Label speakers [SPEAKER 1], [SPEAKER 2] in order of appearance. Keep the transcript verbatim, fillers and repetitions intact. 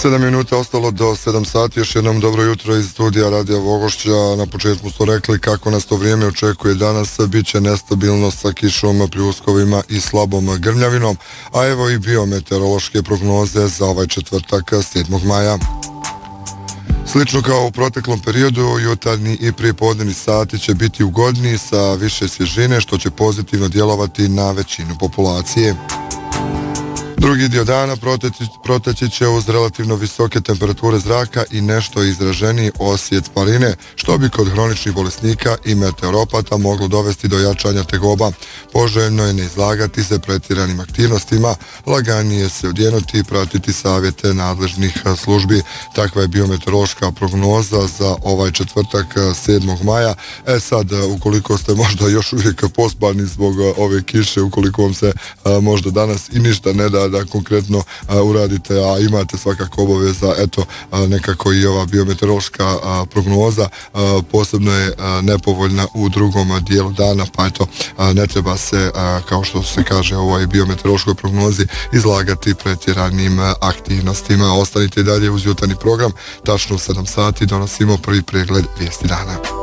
[SPEAKER 1] sedam minuta ostalo do sedam sati, još jednom dobro jutro iz studija Radija Vogošća. Na početku smo rekli kako nas to vrijeme očekuje danas, bit će nestabilno sa kišom, pljuskovima i slabom grmljavinom, a evo i biometeorološke prognoze za ovaj četvrtak sedmog maja. Slično kao u proteklom periodu, jutarnji i prijepodnevni sati će biti ugodniji sa više svježine, što će pozitivno djelovati na većinu populacije. Drugi dio dana proteći, proteći će uz relativno visoke temperature zraka i nešto izraženiji osjet spaline, što bi kod hroničnih bolesnika i meteoropata moglo dovesti do jačanja tegoba. Poželjno je ne izlagati se pretjeranim aktivnostima, laganije se odjenuti i pratiti savjete nadležnih službi. Takva je biometeorološka prognoza za ovaj četvrtak sedmog maja. E sad, ukoliko ste možda još uvijek pospani zbog ove kiše, ukoliko vam se a, možda danas i ništa ne da da konkretno a, uradite, a imate svakako obaveza, eto, a, nekako i ova biometeorološka a, prognoza a, posebno je a, nepovoljna u drugom dijelu dana, pa eto, a, ne treba se, a, kao što se kaže u ovoj biometeorološkoj prognozi, izlagati pretjeranim aktivnostima. Ostanite dalje uz jutarnji program, tačno u sedam sati donosimo prvi pregled vijesti dana.